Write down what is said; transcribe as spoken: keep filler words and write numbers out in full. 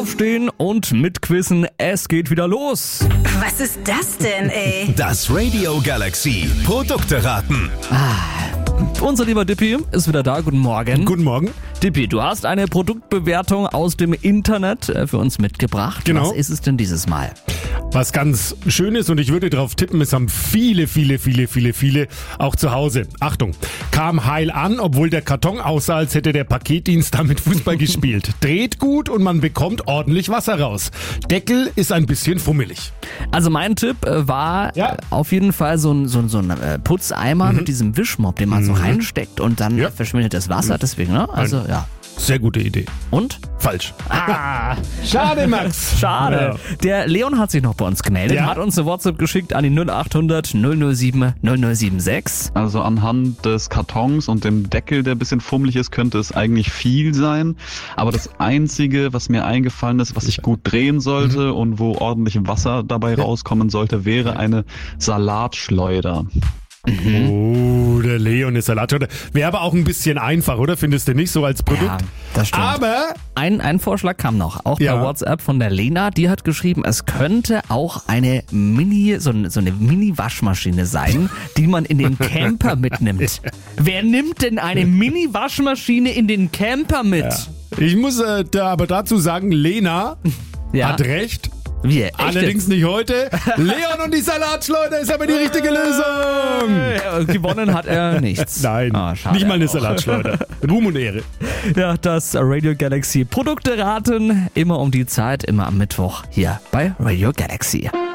Aufstehen und mitquissen, es geht wieder los. Was ist das denn, ey? Das Radio Galaxy Produkte raten. Unser lieber Dippi ist wieder da. Guten Morgen. Guten Morgen. Dippi, du hast eine Produktbewertung aus dem Internet äh, für uns mitgebracht. Genau. Was ist es denn dieses Mal? Was ganz Schönes, und ich würde drauf tippen, es haben viele, viele, viele, viele, viele auch zu Hause. Achtung, kam heil an, obwohl der Karton aussah, als hätte der Paketdienst damit Fußball gespielt. Dreht gut und man bekommt ordentlich Wasser raus. Deckel ist ein bisschen fummelig. Also mein Tipp äh, war Ja. äh, auf jeden Fall so ein, so ein, so ein äh, Putzeimer mit diesem Wischmopp, den man so reinsteckt und dann Ja. verschwindet das Wasser. Deswegen, ne? Also ja. Sehr gute Idee. Und? Falsch. Ah, Schade, Max. schade. Der Leon hat sich noch bei uns gemeldet, Ja. hat uns eine WhatsApp geschickt an die null acht hundert null null sieben null null sieben sechs. Also anhand des Kartons und dem Deckel, der ein bisschen fummelig ist, könnte es eigentlich viel sein. Aber das Einzige, was mir eingefallen ist, was ich gut drehen sollte und wo ordentlich Wasser dabei rauskommen sollte, wäre eine Salatschleuder. Oh, der Leon ist Salatschleuder. Wäre aber auch ein bisschen einfach, oder? Findest du nicht so als Produkt? Ja, das stimmt. Aber Ein, ein Vorschlag kam noch, auch Ja. per WhatsApp von der Lena, die hat geschrieben, es könnte auch eine Mini, so, eine- so eine Mini-Waschmaschine sein, die man in den Camper mitnimmt. Wer nimmt denn eine Mini-Waschmaschine in den Camper mit? ich muss äh, da aber dazu sagen, Lena Ja. hat recht. Wie, echt Allerdings jetzt? nicht heute. Leon und die Salatschleuder ist aber die richtige Lösung. Äh, Gewonnen hat er nichts. Nein, Ah, schade nicht mal eine auch. Salatschleuder. Ruhm und Ehre. Ja, das Radio Galaxy Produkte raten, immer um die Zeit, immer am Mittwoch hier bei Radio Galaxy.